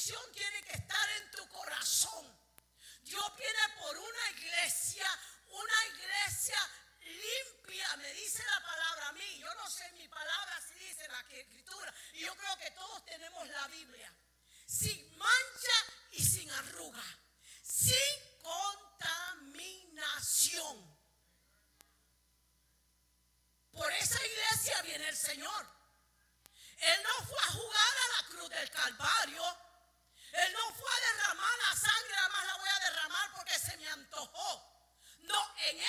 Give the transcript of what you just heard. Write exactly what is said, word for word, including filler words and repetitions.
unción tiene que estar en tu corazón. Dios viene por una iglesia, una iglesia limpia, me dice la palabra a mí. Yo no sé, mi palabra sí dice la escritura. Y yo creo que todos tenemos la Biblia. Sin mancha y sin arruga. Sin contaminación. Por esa iglesia viene el Señor. Él no fue a jugar a la cruz del Calvario. Él no fue a derramar la sangre, nada más la voy a derramar porque se me antojó. No, en